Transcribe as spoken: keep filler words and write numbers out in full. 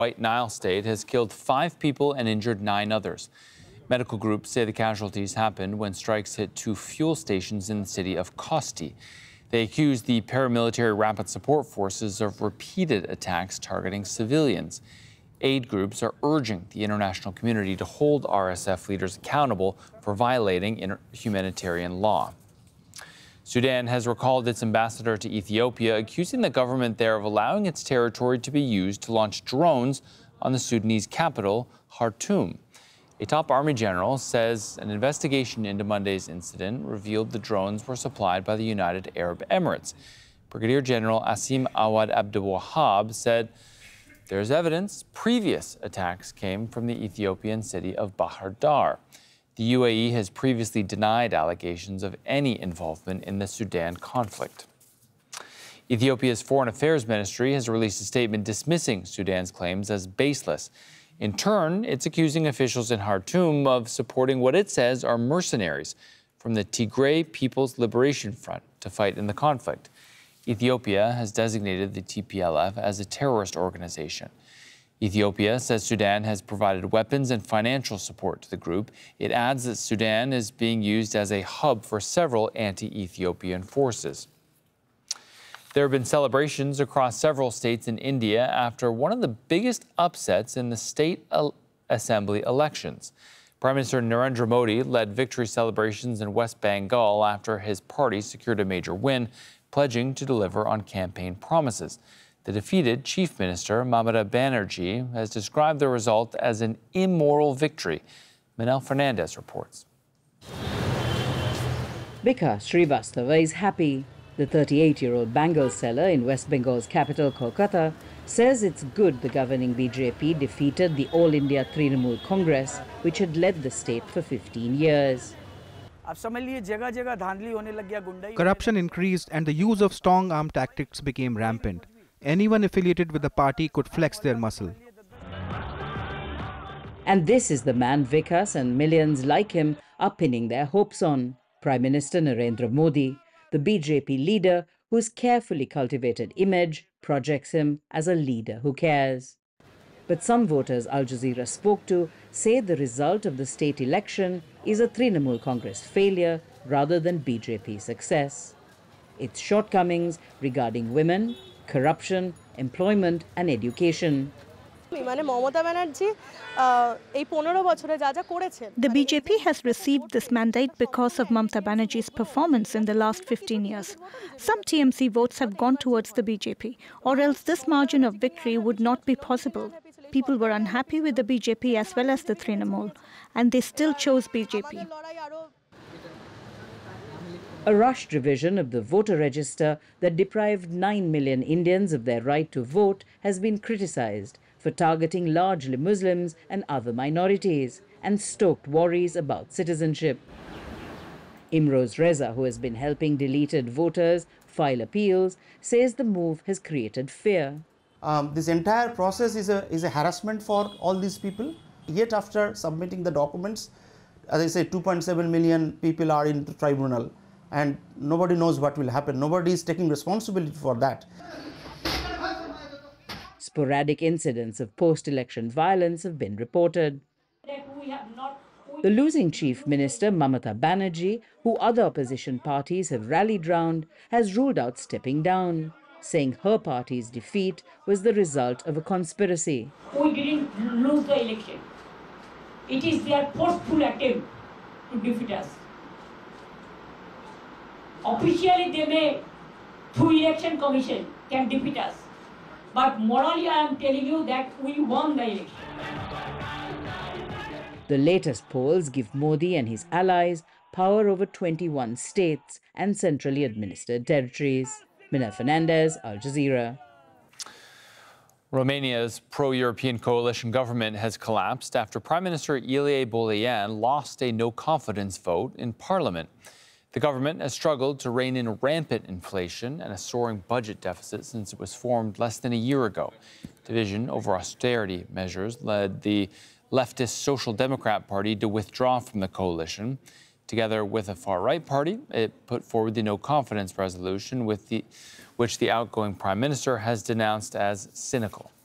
White Nile State has killed five people and injured nine others. Medical groups say the casualties happened when strikes hit two fuel stations in the city of Kosti. They accuse the paramilitary Rapid Support Forces of repeated attacks targeting civilians. Aid groups are urging the international community to hold R S F leaders accountable for violating humanitarian law. Sudan has recalled its ambassador to Ethiopia, accusing the government there of allowing its territory to be used to launch drones on the Sudanese capital, Khartoum. A top army general says an investigation into Monday's incident revealed the drones were supplied by the United Arab Emirates. Brigadier General Asim Awad Abdul Wahab said there's evidence previous attacks came from the Ethiopian city of Bahir Dar. The U A E has previously denied allegations of any involvement in the Sudan conflict. Ethiopia's Foreign Affairs Ministry has released a statement dismissing Sudan's claims as baseless. In turn, it's accusing officials in Khartoum of supporting what it says are mercenaries from the Tigray People's Liberation Front to fight in the conflict. Ethiopia has designated the T P L F as a terrorist organization. Ethiopia says Sudan has provided weapons and financial support to the group. It adds that Sudan is being used as a hub for several anti-Ethiopian forces. There have been celebrations across several states in India after one of the biggest upsets in the state assembly elections. Prime Minister Narendra Modi led victory celebrations in West Bengal after his party secured a major win, pledging to deliver on campaign promises. The defeated Chief Minister, Mamata Banerjee, has described the result as an immoral victory. Manel Fernandez reports. Bika Srivastava is happy. The thirty-eight-year-old bangle seller in West Bengal's capital, Kolkata, says it's good the governing B J P defeated the All India Trinamool Congress, which had led the state for fifteen years. Corruption increased and the use of strong-arm tactics became rampant. Anyone affiliated with the party could flex their muscle. And this is the man Vikas and millions like him are pinning their hopes on. Prime Minister Narendra Modi, the B J P leader whose carefully cultivated image projects him as a leader who cares. But some voters Al Jazeera spoke to say the result of the state election is a Trinamool Congress failure rather than B J P success. Its shortcomings regarding women, corruption, employment and education. The B J P has received this mandate because of Mamata Banerjee's performance in the last fifteen years. Some T M C votes have gone towards the B J P, or else this margin of victory would not be possible. People were unhappy with the B J P as well as the Trinamool, and they still chose B J P. A rushed revision of the voter register that deprived nine million Indians of their right to vote has been criticized for targeting largely Muslims and other minorities and stoked worries about citizenship. Imroz Reza, who has been helping deleted voters file appeals, says the move has created fear. Um, this entire process is a, is a harassment for all these people. Yet after submitting the documents, as I say, two point seven million people are in the tribunal and nobody knows what will happen. Nobody is taking responsibility for that. Sporadic incidents of post-election violence have been reported. The losing Chief Minister, Mamata Banerjee, who other opposition parties have rallied round, has ruled out stepping down, saying her party's defeat was the result of a conspiracy. We didn't lose the election. It is their forceful attempt to defeat us. Officially, they may, through election commission, can defeat us. But morally, I am telling you that we won the election. The latest polls give Modi and his allies power over twenty-one states and centrally administered territories. Manel Fernandez, Al Jazeera. Romania's pro-European coalition government has collapsed after Prime Minister Ilie Bolean lost a no-confidence vote in parliament. The government has struggled to rein in rampant inflation and a soaring budget deficit since it was formed less than a year ago. Division over austerity measures led the leftist Social Democrat Party to withdraw from the coalition. Together with a far-right party, it put forward the no-confidence resolution, with the, which the outgoing prime minister has denounced as cynical.